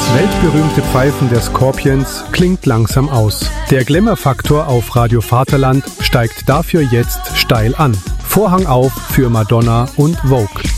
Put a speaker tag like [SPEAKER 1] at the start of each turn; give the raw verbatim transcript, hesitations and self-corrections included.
[SPEAKER 1] Das weltberühmte Pfeifen der Scorpions klingt langsam aus. Der Glamour-Faktor auf Radio Vaterland steigt dafür jetzt steil an. Vorhang auf für Madonna und Vogue.